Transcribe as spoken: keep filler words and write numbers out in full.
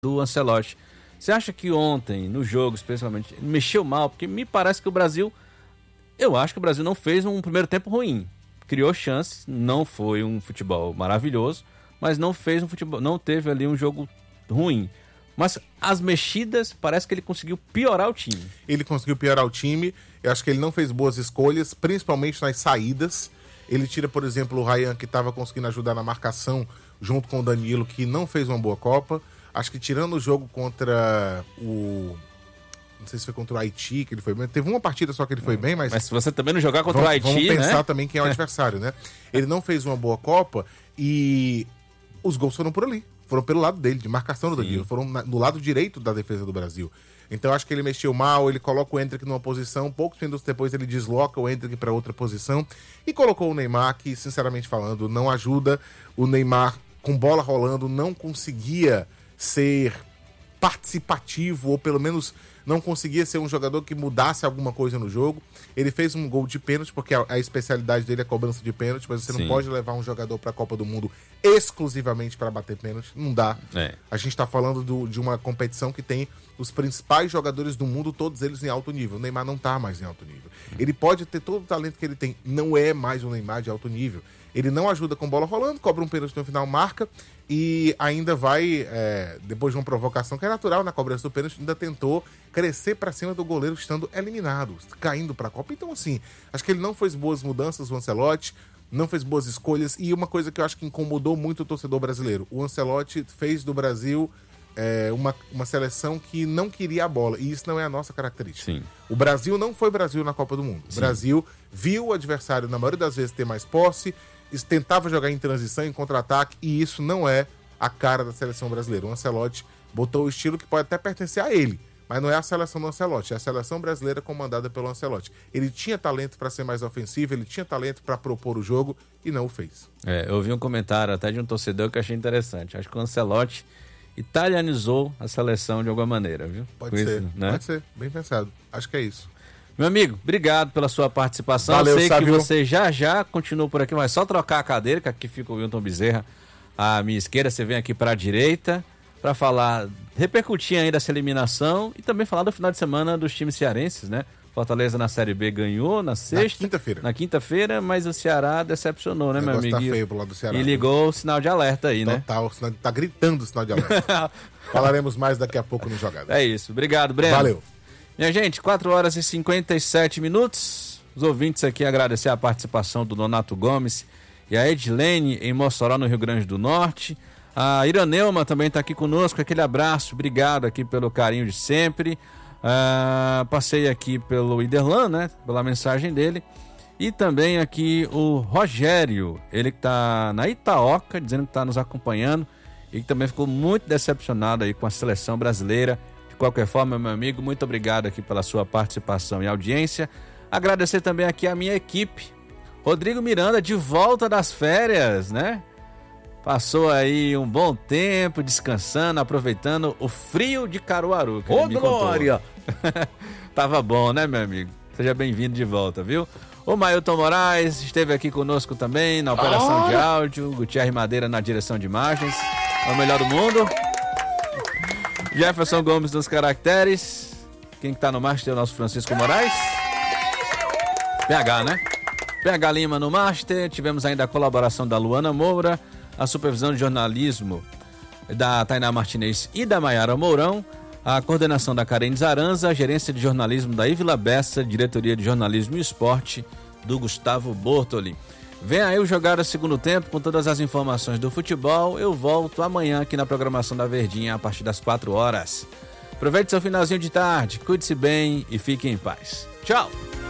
do Ancelotti. Você acha que ontem, no jogo especialmente, mexeu mal? Porque me parece que o Brasil, eu acho que o Brasil não fez um primeiro tempo ruim. Criou chances, não foi um futebol maravilhoso, mas não fez um futebol, não teve ali um jogo ruim. Mas as mexidas, parece que ele conseguiu piorar o time. Ele conseguiu piorar o time, eu acho que ele não fez boas escolhas, principalmente nas saídas. Ele tira, por exemplo, o Ryan, que estava conseguindo ajudar na marcação, junto com o Danilo, que não fez uma boa Copa. Acho que tirando o jogo contra o... Não sei se foi contra o Haiti, que ele foi bem. Teve uma partida só que ele foi bem, mas... Mas se você também não jogar contra vamos, o Haiti, vamos pensar né? também quem é o adversário, né? Ele não fez uma boa Copa e os gols foram por ali. Foram pelo lado dele, de marcação do Danilo. Foram na, no lado direito da defesa do Brasil. Então acho que ele mexeu mal, ele coloca o Endrick numa posição, poucos minutos depois ele desloca o Endrick para outra posição e colocou o Neymar, que, sinceramente falando, não ajuda. O Neymar, com bola rolando, não conseguia ser participativo, ou pelo menos não conseguia ser um jogador que mudasse alguma coisa no jogo. Ele fez um gol de pênalti, porque a, a especialidade dele é a cobrança de pênalti, mas você Sim. não pode levar um jogador para a Copa do Mundo exclusivamente para bater pênalti. Não dá. É. A gente está falando do, de uma competição que tem os principais jogadores do mundo, todos eles em alto nível. O Neymar não está mais em alto nível. Ele pode ter todo o talento que ele tem, não é mais um Neymar de alto nível. Ele não ajuda com bola rolando, cobra um pênalti no final, marca e ainda vai, é, depois de uma provocação que é natural na cobrança do pênalti, ainda tentou crescer para cima do goleiro estando eliminado, caindo para a Copa. Então, assim, acho que ele não fez boas mudanças, o Ancelotti, não fez boas escolhas. E uma coisa que eu acho que incomodou muito o torcedor brasileiro, o Ancelotti fez do Brasil é, uma, uma seleção que não queria a bola, e isso não é a nossa característica. Sim. O Brasil não foi Brasil na Copa do Mundo. O Sim. Brasil viu o adversário, na maioria das vezes, ter mais posse, tentava jogar em transição, em contra-ataque, e isso não é a cara da seleção brasileira. O Ancelotti botou o estilo que pode até pertencer a ele, mas não é a seleção do Ancelotti, é a seleção brasileira comandada pelo Ancelotti. Ele tinha talento para ser mais ofensivo, ele tinha talento para propor o jogo e não o fez. É, eu ouvi um comentário até de um torcedor que eu achei interessante. Acho que o Ancelotti italianizou a seleção de alguma maneira, viu? Pode Com ser, isso, né? pode ser, bem pensado. Acho que é isso. Meu amigo, obrigado pela sua participação. Valeu, eu sei Sávio. que você já já continua por aqui, mas só trocar a cadeira, que aqui fica o Wilton Bezerra à minha esquerda, você vem aqui para a direita para falar, repercutir ainda essa eliminação e também falar do final de semana dos times cearenses, né? Fortaleza na Série B ganhou na sexta. Na quinta-feira. Na quinta-feira, mas o Ceará decepcionou, né, meu amigo? Tá feio pro lado do Ceará. E ligou o sinal de alerta aí, né? Total, o sinal, tá gritando o sinal de alerta. Falaremos mais daqui a pouco no Jogada. É isso, obrigado, Breno. Valeu. Minha gente, quatro horas e cinquenta e sete minutos. Os ouvintes aqui agradecer a participação do Donato Gomes e a Edilene em Mossoró, no Rio Grande do Norte. A Iraneuma também está aqui conosco, aquele abraço, obrigado aqui pelo carinho de sempre. Uh, passei aqui pelo Iderlan, né, pela mensagem dele. E também aqui o Rogério, ele que está na Itaoca, dizendo que está nos acompanhando e que também ficou muito decepcionado aí com a seleção brasileira. De qualquer forma, meu amigo, muito obrigado aqui pela sua participação e audiência. Agradecer também aqui a minha equipe. Rodrigo Miranda, de volta das férias, né? Passou aí um bom tempo descansando, aproveitando o frio de Caruaru. Ô, glória! Tava bom, né, meu amigo? Seja bem-vindo de volta, viu? O Mailton Moraes esteve aqui conosco também na operação de áudio. Gutierre Madeira na direção de imagens. É o melhor do mundo. Jefferson Gomes dos caracteres. Quem que tá no master é o nosso Francisco Moraes. P H, né? P H Lima no master. Tivemos ainda a colaboração da Luana Moura, a supervisão de jornalismo da Tainá Martinez e da Maiara Mourão, a coordenação da Karen Zaranza, a gerência de jornalismo da Ivila Bessa, diretoria de jornalismo e esporte do Gustavo Bortoli. Vem aí o Jogada Segundo Tempo com todas as informações do futebol. Eu volto amanhã aqui na programação da Verdinha a partir das quatro horas. Aproveite seu finalzinho de tarde, cuide-se bem e fique em paz. Tchau!